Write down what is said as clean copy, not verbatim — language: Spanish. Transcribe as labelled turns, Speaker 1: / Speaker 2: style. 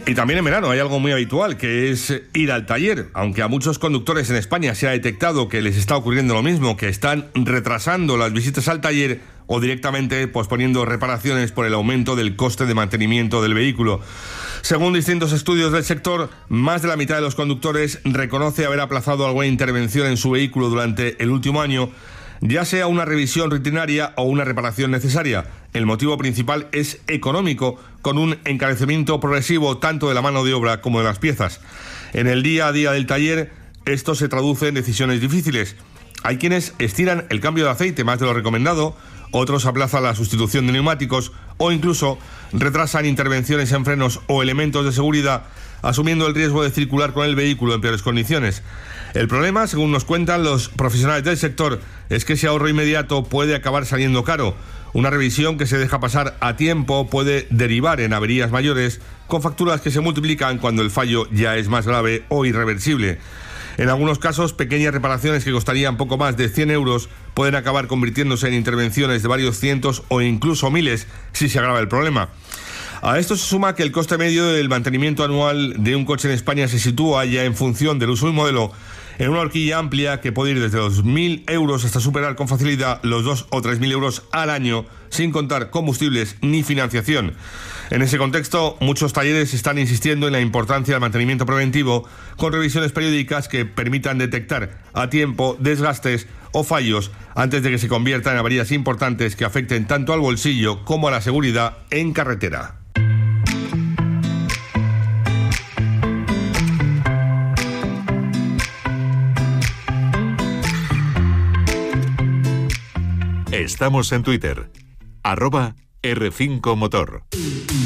Speaker 1: Y también en verano hay algo muy habitual, que es ir al taller. Aunque a muchos conductores en España se ha detectado que les está ocurriendo lo mismo, que están retrasando las visitas al taller o directamente posponiendo reparaciones por el aumento del coste de mantenimiento del vehículo. Según distintos estudios del sector, más de la mitad de los conductores reconoce haber aplazado alguna intervención en su vehículo durante el último año, ya sea una revisión rutinaria o una reparación necesaria. El motivo principal es económico, con un encarecimiento progresivo tanto de la mano de obra como de las piezas. En el día a día del taller, esto se traduce en decisiones difíciles. Hay quienes estiran el cambio de aceite más de lo recomendado, otros aplazan la sustitución de neumáticos o incluso retrasan intervenciones en frenos o elementos de seguridad, asumiendo el riesgo de circular con el vehículo en peores condiciones. El problema, según nos cuentan los profesionales del sector, es que ese ahorro inmediato puede acabar saliendo caro. Una revisión que se deja pasar a tiempo puede derivar en averías mayores, con facturas que se multiplican cuando el fallo ya es más grave o irreversible. En algunos casos, pequeñas reparaciones que costarían poco más de 100 euros pueden acabar convirtiéndose en intervenciones de varios cientos o incluso miles si se agrava el problema. A esto se suma que el coste medio del mantenimiento anual de un coche en España se sitúa ya en función del uso y modelo en una horquilla amplia que puede ir desde los 1.000 euros hasta superar con facilidad los 2.000 o 3.000 euros al año, sin contar combustibles ni financiación. En ese contexto, muchos talleres están insistiendo en la importancia del mantenimiento preventivo, con revisiones periódicas que permitan detectar a tiempo desgastes o fallos antes de que se conviertan en averías importantes que afecten tanto al bolsillo como a la seguridad en carretera.
Speaker 2: Estamos en Twitter, @R5Motor.